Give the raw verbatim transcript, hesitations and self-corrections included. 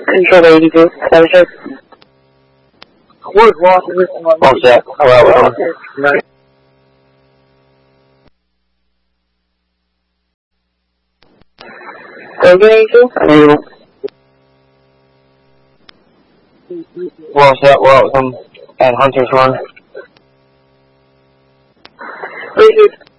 Control eighty-two, seven six. Word Washington. All set. Hello, welcome. Logan eighty-two? Hello. Well set, welcome. At Hunter's Run. Richard.